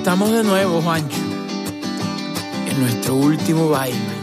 estamos de nuevo, Juancho, en nuestro último baile.